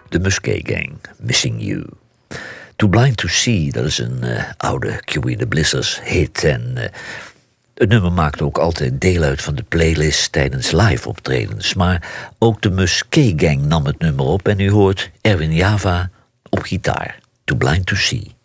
De Musquet Gang, Missing You. Too Blind to See, dat is een oude Q.E. the Blizzards hit. En het nummer maakt ook altijd deel uit van de playlist tijdens live optredens. Maar ook de Musquet Gang nam het nummer op en u hoort Erwin Java op gitaar. Too Blind to See.